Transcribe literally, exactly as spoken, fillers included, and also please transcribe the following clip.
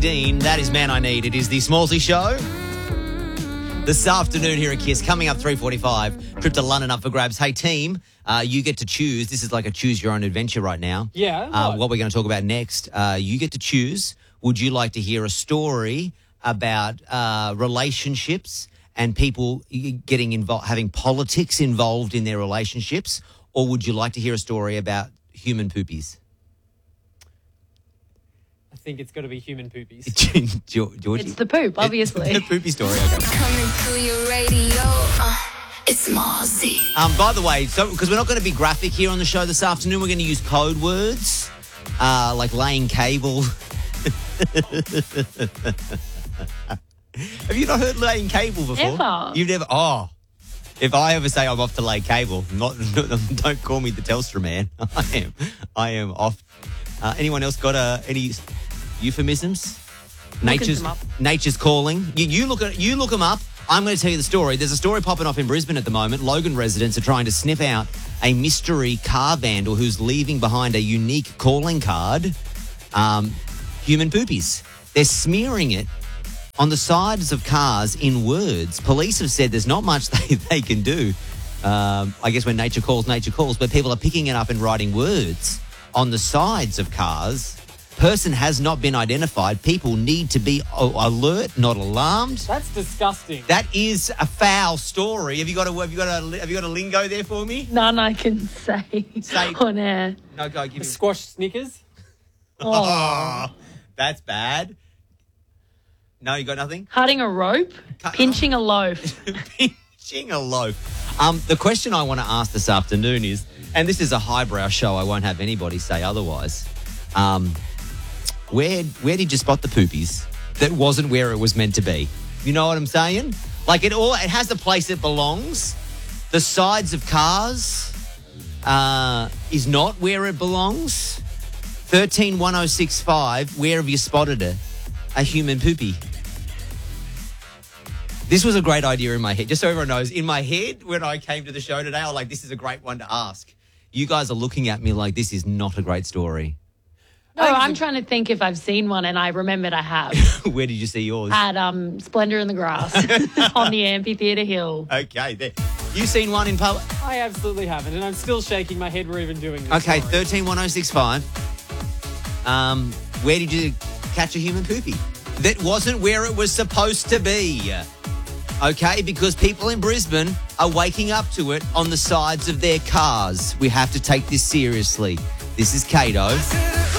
Dean, that is Man I Need. It is the Smallsy Show. This afternoon here at Kiss, coming up three forty-five, trip to London up for grabs. Hey, team, uh, you get to choose. This is like a choose-your-own adventure right now. Yeah. Uh, What? what we're going to talk about next, uh, you get to choose. Would you like to hear a story about uh, relationships and people getting involved, having politics involved in their relationships, or would you like to hear a story about human poopies? I think it's got to be human poopies. Georgie? It's the poop, obviously. The poopy story, okay. Coming to your radio, uh, it's Smallsy. Um, by the way, so because we're not going to be graphic here on the show this afternoon, we're going to use code words uh, like laying cable. Have you not heard laying cable before? Never. You've never? Oh, if I ever say I'm off to lay cable, not don't call me the Telstra man. I am, I am off. Uh, anyone else got uh, any euphemisms? Nature's them up. Nature's calling. You, you look at you look them up. I'm going to tell you the story. There's a story popping off in Brisbane at the moment. Logan residents are trying to sniff out a mystery car vandal who's leaving behind a unique calling card. Um, human poopies. They're smearing it on the sides of cars in words. Police have said there's not much they, they can do. Um, I guess when nature calls, nature calls, but people are picking it up and writing words on the sides of cars. Person has not been identified. People need to be o- alert, not alarmed. That's disgusting. That is a foul story. Have you got a have you got a have you got a lingo there for me? None I can say, Say- on air. No, go give me. Squash Snickers. Oh, that's bad. No, you got nothing? Cutting a rope, Cut- pinching a loaf. Pinching a loaf. Um, the question I want to ask this afternoon is, and this is a highbrow show, I won't have anybody say otherwise. Um, where where did you spot the poopies that wasn't where it was meant to be? You know what I'm saying? Like it all, it has the place it belongs. The sides of cars uh, is not where it belongs. Thirteen one oh six five. Where have you spotted it? A human poopy. This was a great idea in my head. Just so everyone knows, in my head, when I came to the show today, I was like, this is a great one to ask. You guys are looking at me like this is not a great story. Oh, I'm trying to think if I've seen one, and I remembered I have. Where did you see yours? At um, Splendor in the Grass on the Amphitheatre Hill. Okay, there. You seen one in public? I absolutely haven't, and I'm still shaking my head we're even doing this. Okay, Sorry. thirteen one oh six five. Um, where did you catch a human poopy? That wasn't where it was supposed to be. Okay, because people in Brisbane are waking up to it on the sides of their cars. We have to take this seriously. This is Kato.